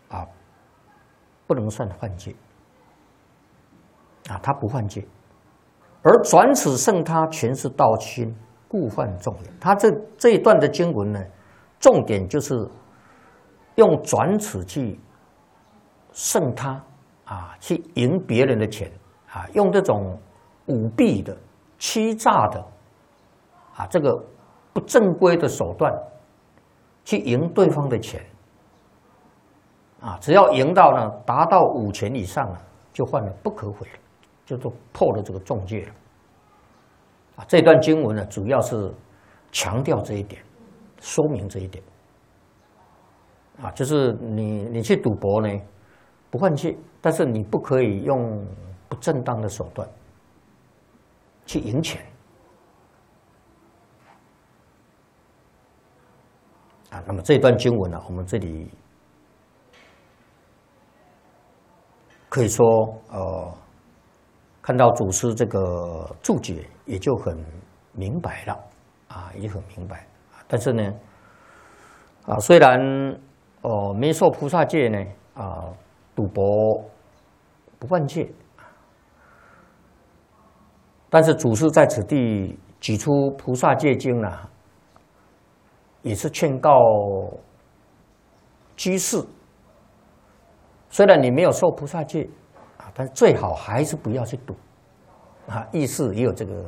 啊，不能算犯戒啊，他不犯戒，而转此胜他，全是道心，故犯重也。他这一段的经文呢，重点就是用转此去胜他啊，去赢别人的钱啊，用这种舞弊的、欺诈的啊，这个不正规的手段去赢对方的钱啊，只要赢到呢，达到5钱以上了，就犯了不可悔了，就都破了这个重戒了。啊，这段经文呢，主要是强调这一点，说明这一点。啊，就是你去赌博呢，不犯戒，但是你不可以用不正当的手段去赢钱。啊，那么这段经文呢，我们这里可以说，看到祖师这个注解也就很明白了，啊，也很明白。但是呢，啊，虽然没受菩萨戒呢，啊，赌博不犯戒，但是祖师在此地举出《菩萨戒经》呢，也是劝告居士，虽然你没有受菩萨戒啊，但最好还是不要去赌啊，意思也有这个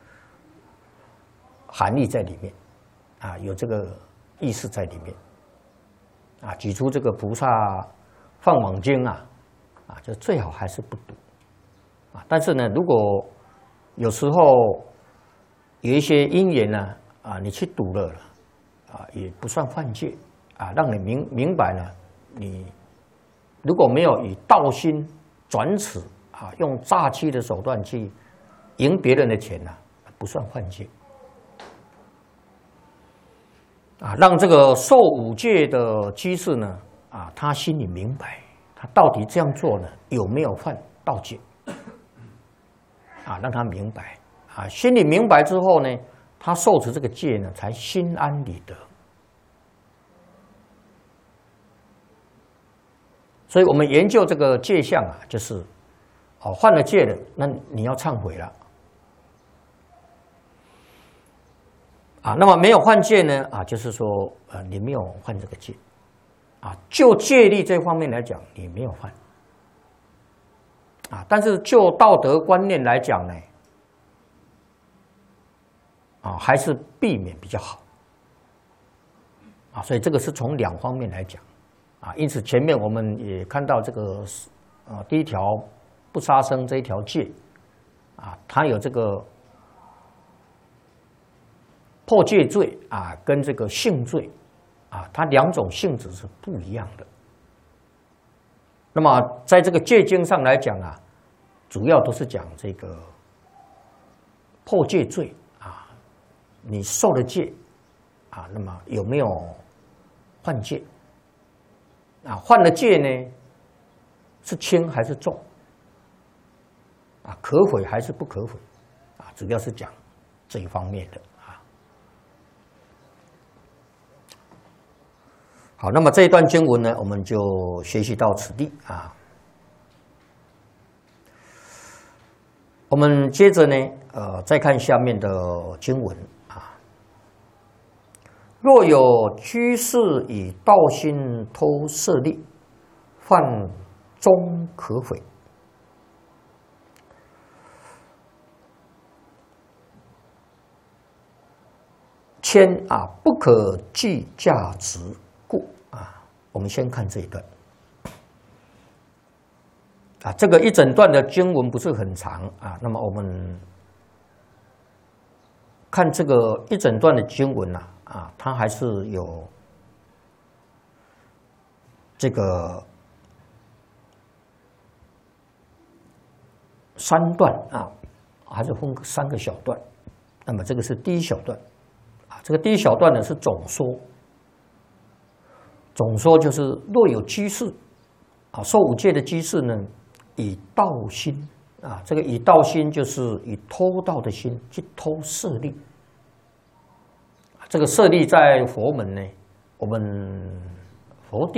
含义在里面啊，有这个意思在里面啊，举出这个《菩萨放网经》啊，就最好还是不赌啊。但是呢，如果有时候有一些因缘呢，啊，你去赌了啊，也不算犯戒啊，让你明白了，你如果没有以道心转此啊，用诈欺的手段去赢别人的钱呢，不算犯戒啊，让这个受5戒的居士呢，啊，他心里明白，他到底这样做呢有没有犯盗戒啊，让他明白啊，心里明白之后呢，他受持这个戒呢，才心安理得。所以我们研究这个戒相啊，就是犯了戒了，那你要忏悔了啊。那么没有犯戒呢啊，就是说你没有犯这个戒啊。就戒律这方面来讲，你没有犯啊，但是就道德观念来讲呢，啊，还是避免比较好啊。所以这个是从2方面来讲啊。因此前面我们也看到这个第一条不杀生这一条戒啊，它有这个破戒罪啊，跟这个性罪啊，它2种性质是不一样的。那么在这个戒经上来讲啊，主要都是讲这个破戒罪啊，你受了戒啊，那么有没有犯戒啊？犯了戒呢，是轻还是重啊？可悔还是不可悔啊？主要是讲这一方面的啊。好，那么这一段经文呢，我们就学习到此地啊。我们接着呢，再看下面的经文啊。若有居士以道心偷舍利，犯终可悔。谦啊，不可计价值故啊。我们先看这一段啊，这个一整段的经文不是很长啊。那么我们看这个一整段的经文啊，它还是有这个3段啊，还是分3个小段。那么这个是第一小段啊，这个第一小段呢是总说。总说就是若有居士啊，受5戒的居士呢，以盗心啊，这个以盗心就是以偷盗的心去偷舍利。这个舍利在佛门呢，我们佛弟